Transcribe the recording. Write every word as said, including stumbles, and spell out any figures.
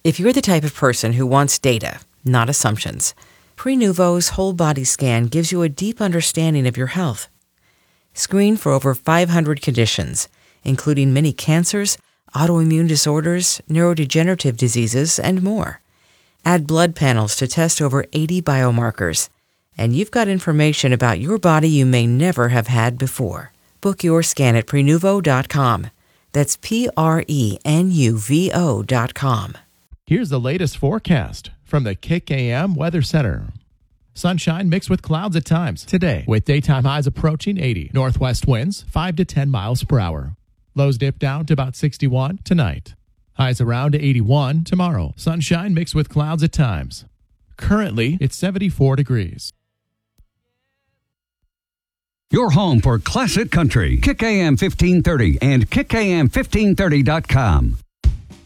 If you're the type of person who wants data, not assumptions, Prenuvo's whole body scan gives you a deep understanding of your health. Screen for over five hundred conditions, including many cancers, autoimmune disorders, neurodegenerative diseases, and more. Add blood panels to test over eighty biomarkers, and you've got information about your body you may never have had before. Book your scan at Prenuvo dot com. That's P R E N U V O dot com. Here's the latest forecast from the Kick A M Weather Center. Sunshine mixed with clouds at times today, with daytime highs approaching eighty. Northwest winds five to ten miles per hour. Lows dip down to about sixty-one tonight. Highs around eighty-one tomorrow. Sunshine mixed with clouds at times. Currently, it's seventy-four degrees. Your home for classic country. Kick A M fifteen thirty and kick A M fifteen thirty dot com.